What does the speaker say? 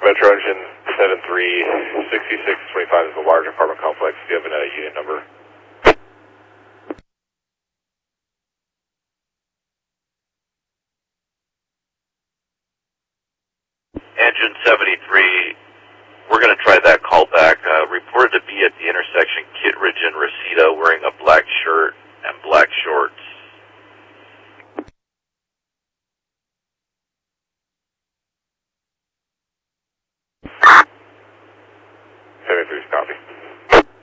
Metro Engine 73, 6625 is a large apartment complex. Do you have a unit number? Engine 73, we're going to try that call back. Reported to be at the intersection Kittredge and Reseda wearing a black shirt and black shorts. 73's copy.